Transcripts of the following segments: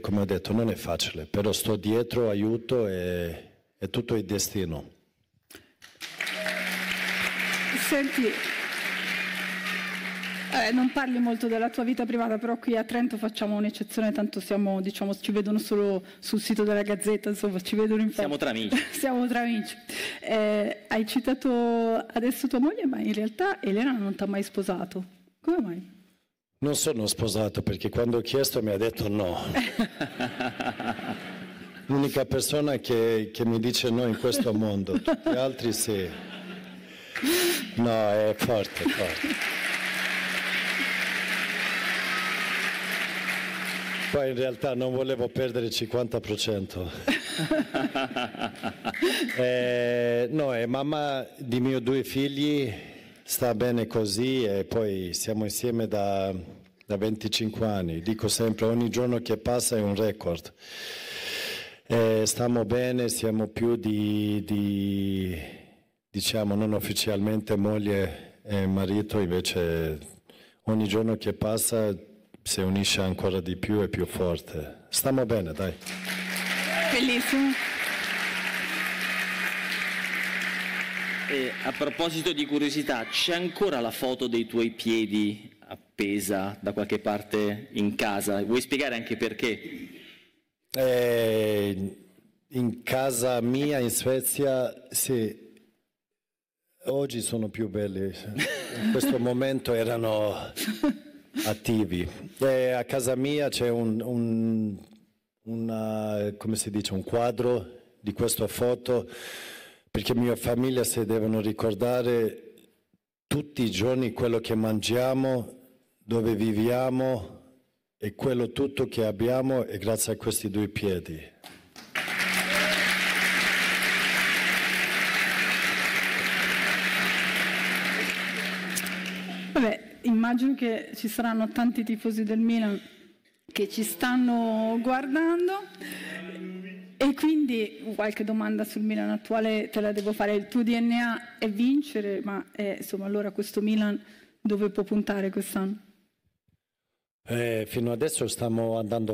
come ho detto, non è facile, però sto dietro, aiuto e è tutto il destino. Senti, non parli molto della tua vita privata, però qui a Trento facciamo un'eccezione, tanto siamo, diciamo, ci vedono solo sul sito della Gazzetta, insomma, ci vedono in Siamo tra amici. Siamo tra amici. Hai citato adesso tua moglie, ma in realtà Elena non ti ha mai sposato. Come mai? Non sono sposato perché quando ho chiesto mi ha detto no. L'unica persona che mi dice no in questo mondo, tutti gli altri sì. No, è forte, forte. Poi in realtà non volevo perdere il 50%. No, è mamma di miei 2 figli, sta bene così e poi siamo insieme da 25 anni. Dico sempre, ogni giorno che passa è un record. Stiamo bene, siamo più diciamo non ufficialmente moglie e marito, invece ogni giorno che passa si unisce ancora di più e più forte. Stiamo bene, dai. Bellissimo. E a proposito di curiosità, c'è ancora la foto dei tuoi piedi appesa da qualche parte in casa? Vuoi spiegare anche perché? In casa mia in Svezia, sì. Oggi sono più belli, in questo momento erano attivi. A casa mia c'è come si dice, un quadro di questa foto, perché mia famiglia si devono ricordare tutti i giorni quello che mangiamo, dove viviamo e quello tutto che abbiamo è grazie a questi 2 piedi. Vabbè, immagino che ci saranno tanti tifosi del Milan che ci stanno guardando e quindi qualche domanda sul Milan attuale te la devo fare. Il tuo DNA è vincere, ma insomma allora questo Milan dove può puntare quest'anno? Fino adesso stiamo andando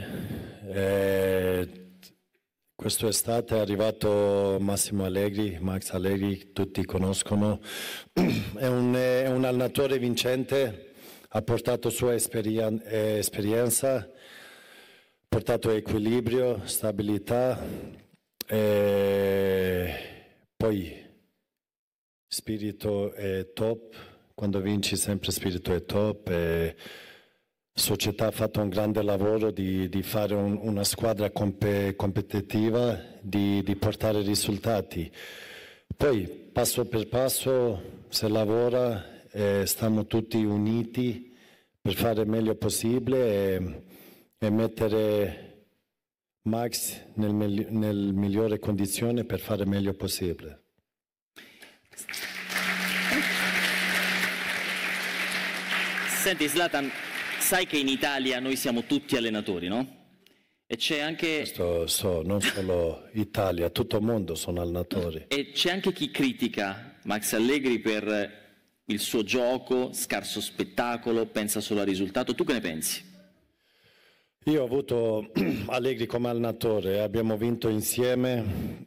bene. Quest'estate è arrivato Massimo Allegri, Max Allegri, tutti conoscono. È un allenatore vincente, ha portato sua esperienza, ha portato equilibrio, stabilità, poi spirito è top, quando vinci sempre spirito è top. Società ha fatto un grande lavoro di fare una squadra competitiva, di portare risultati. Poi passo per passo si lavora, stiamo tutti uniti per fare il meglio possibile e mettere Max nel migliore condizione per fare il meglio possibile. Senti Zlatan, sai che in Italia noi siamo tutti allenatori, no? E c'è anche... Questo so, non solo Italia, tutto il mondo sono allenatori. E c'è anche chi critica Max Allegri per il suo gioco, scarso spettacolo, pensa solo al risultato. Tu che ne pensi? Io ho avuto Allegri come allenatore, abbiamo vinto insieme.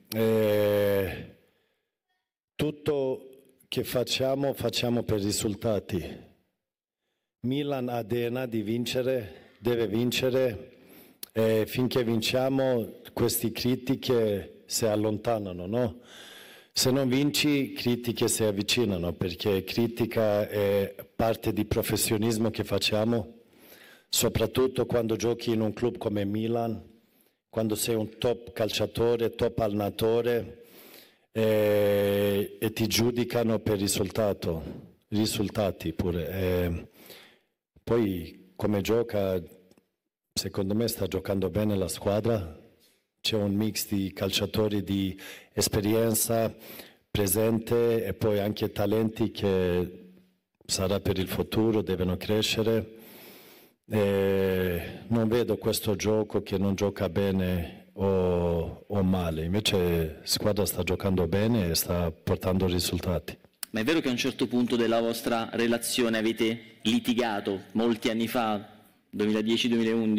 Tutto che facciamo per risultati. Milan ha DNA di vincere, deve vincere, e finché vinciamo queste critiche si allontanano, no? Se non vinci, critiche si avvicinano, perché critica è parte di professionismo che facciamo, soprattutto quando giochi in un club come Milan, quando sei un top calciatore, top allenatore e ti giudicano per risultati pure. Poi come gioca, secondo me sta giocando bene la squadra, c'è un mix di calciatori di esperienza presente e poi anche talenti che sarà per il futuro, devono crescere. Non vedo questo gioco che non gioca bene o male, invece la squadra sta giocando bene e sta portando risultati. Ma è vero che a un certo punto della vostra relazione avete litigato molti anni fa, 2010-2011?